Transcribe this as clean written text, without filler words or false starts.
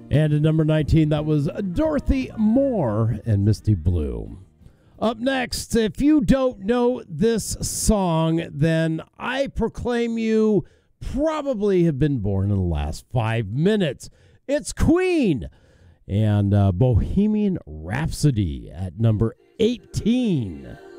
And at number 19, that was Dorothy Moore and Misty Blue. Up next, if you don't know this song, then I proclaim you probably have been born in the last 5 minutes. It's Queen and Bohemian Rhapsody at number 18.